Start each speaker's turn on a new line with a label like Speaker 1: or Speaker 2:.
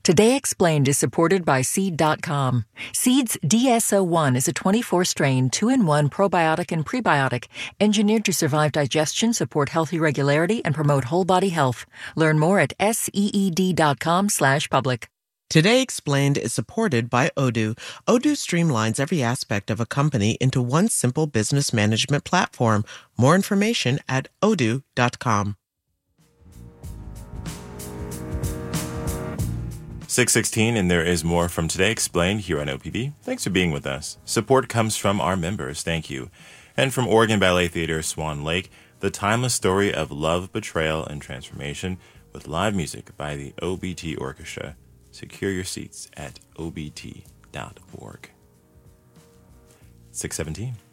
Speaker 1: Today Explained is supported by Seed.com. Seed's DSO1 is a 24-strain, 2-in-1 probiotic and prebiotic engineered to survive digestion, support healthy regularity, and promote whole-body health. Learn more at seed.com/public.
Speaker 2: Today Explained is supported by Odoo. Odoo streamlines every aspect of a company into one simple business management platform. More information at odoo.com.
Speaker 3: 6:16, and there is more from Today Explained here on OPB. Thanks for being with us. Support comes from our members. Thank you. And from Oregon Ballet Theater, Swan Lake, the timeless story of love, betrayal, and transformation with live music by the OBT Orchestra. Secure your seats at obt.org. 6:17.